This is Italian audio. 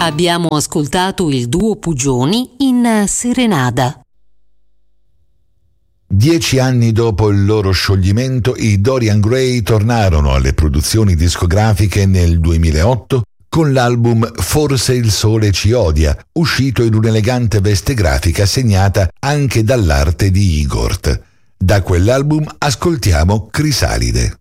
Abbiamo ascoltato il duo Pugioni in Serenada. 10 anni dopo il loro scioglimento, i Dorian Gray tornarono alle produzioni discografiche nel 2008 con l'album Forse il sole ci odia, uscito in un'elegante veste grafica segnata anche dall'arte di Igor. Da quell'album ascoltiamo Crisalide.